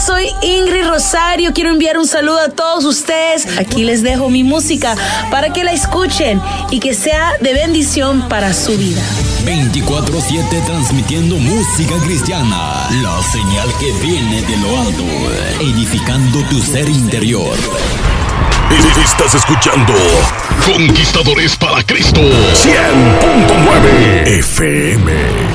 soy Ingrid Rosario. Quiero enviar un saludo a todos ustedes. Aquí les dejo mi música para que la escuchen y que sea de bendición para su vida. 24/7 transmitiendo música cristiana. La señal que viene de lo alto, edificando tu ser interior. Estás escuchando Conquistadores para Cristo 100.9 FM.